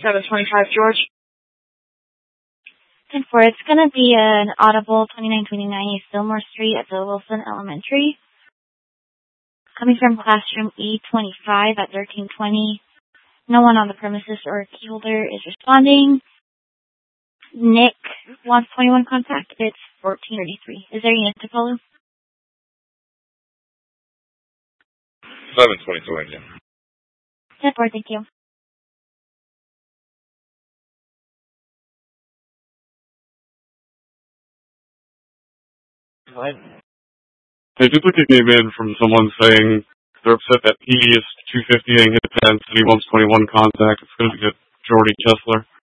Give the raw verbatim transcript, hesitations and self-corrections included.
seven twenty-five, George. ten four, it's going to be an audible twenty-nine twenty-nine East Fillmore Street at the Wilson Elementary. Coming from classroom E twenty-five at thirteen twenty. No one on the premises or key holder is responding. Nick wants twenty-one contact. It's fourteen thirty-three. Is there a unit to follow? seven twenty-two, again. ten four, thank you. What? A duplicate came in from someone saying they're upset that P is two fifty and hit ten, and he wants twenty-one contact. It's going to be Jordy Kessler.